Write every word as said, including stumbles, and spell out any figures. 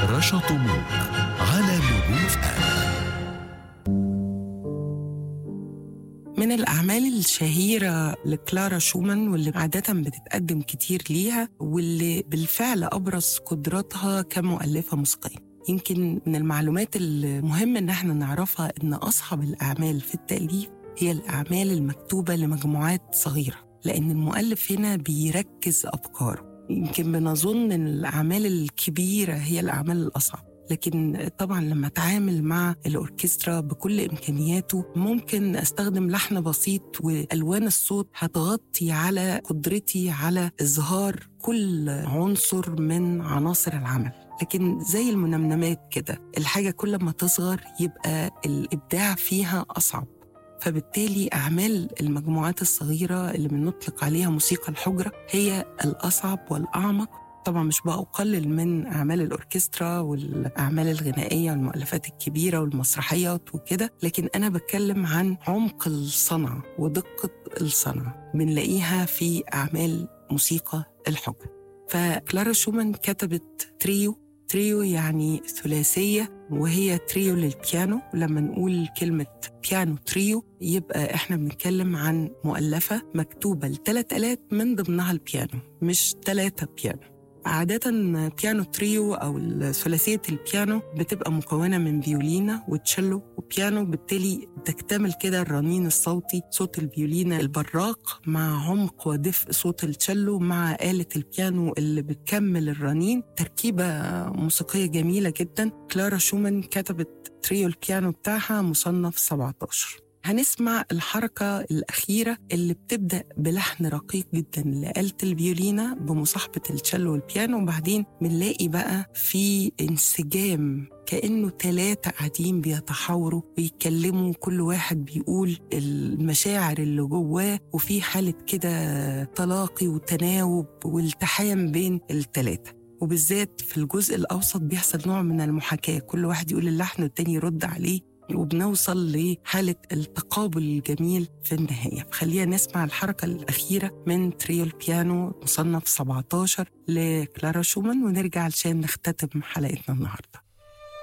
رشا طموح على نجوم اف ام. من الأعمال الشهيرة لكلارا شومان واللي عادة بتتقدم كتير ليها، واللي بالفعل أبرز قدراتها كمؤلفة موسيقية. يمكن من المعلومات المهمة إن احنا نعرفها إن أصحب الأعمال في التأليف هي الأعمال المكتوبة لمجموعات صغيرة، لأن المؤلف هنا بيركز أفكاره. يمكن بنظن إن الأعمال الكبيرة هي الأعمال الأصعب، لكن طبعاً لما أتعامل مع الأوركسترا بكل إمكانياته ممكن أستخدم لحن بسيط وألوان الصوت هتغطي على قدرتي على إظهار كل عنصر من عناصر العمل. لكن زي المنمنمات كده، الحاجة كل ما تصغر يبقى الإبداع فيها أصعب. فبالتالي أعمال المجموعات الصغيرة اللي بنطلق عليها موسيقى الحجرة هي الأصعب والأعمق. طبعا مش بقى أقلل من أعمال الأوركسترا والأعمال الغنائية والمؤلفات الكبيرة والمسرحيات وكده، لكن أنا بتكلم عن عمق الصنعة ودقة الصنعة بنلاقيها في أعمال موسيقى الحجرة. فكلارا شومان كتبت تريو. تريو يعني ثلاثية، وهي تريو للبيانو. لما نقول كلمة بيانو تريو يبقى إحنا بنتكلم عن مؤلفة مكتوبة لثلاث آلات من ضمنها البيانو، مش ثلاثة بيانو. عادة بيانو تريو أو ثلاثية البيانو بتبقى مكونة من فيولينا وتشيلو وبيانو، بالتالي تكتمل كده الرنين الصوتي، صوت الفيولينا البراق مع عمق ودفء صوت التشيلو مع آلة البيانو اللي بتكمل الرنين. تركيبة موسيقية جميلة جدا. كلارا شومان كتبت تريو البيانو بتاعها مصنف سبعة عشر. هنسمع الحركة الأخيرة اللي بتبدأ بلحن رقيق جدا لآلة الفيولينا بمصاحبة التشيلو والبيانو، وبعدين بنلاقي بقى في انسجام كأنه ثلاثة قاعدين بيتحاوروا ويتكلموا، كل واحد بيقول المشاعر اللي جواه، وفي حالة كده تلاقي وتناوب والتحام بين الثلاثة. وبالذات في الجزء الأوسط بيحصل نوع من المحاكاة، كل واحد يقول اللحن والتاني يرد عليه، وبنوصل لحالة التقابل الجميل في النهاية. خلينا نسمع الحركة الأخيرة من تريو البيانو مصنف سبعة عشر لكلارا شومان ونرجع علشان نختتم حلقتنا النهاردة.